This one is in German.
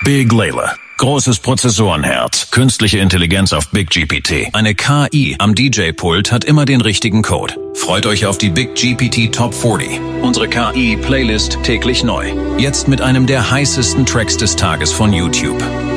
Big Layla. Großes Prozessorenherz, künstliche Intelligenz auf Big GPT. Eine KI am DJ-Pult hat immer den richtigen Code. Freut euch auf die Big GPT Top 40. Unsere KI-Playlist täglich neu. Jetzt mit einem der heißesten Tracks des Tages von YouTube.